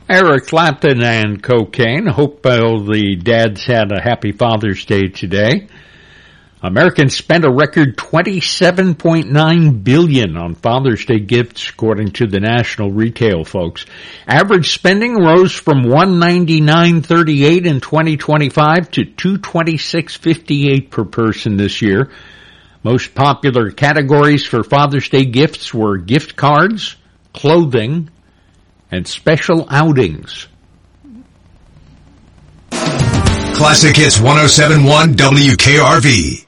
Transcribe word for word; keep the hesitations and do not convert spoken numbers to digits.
Eric Clapton and Cocaine. Hope all the dads had a happy Father's Day today. Americans spent a record twenty-seven point nine billion dollars on Father's Day gifts, according to the national retail folks. Average spending rose from one hundred ninety-nine dollars and thirty-eight cents in twenty twenty-five to two hundred twenty-six dollars and fifty-eight cents per person this year. Most popular categories for Father's Day gifts were gift cards, clothing, and special outings. Classic Hits one oh seven point one W K R V.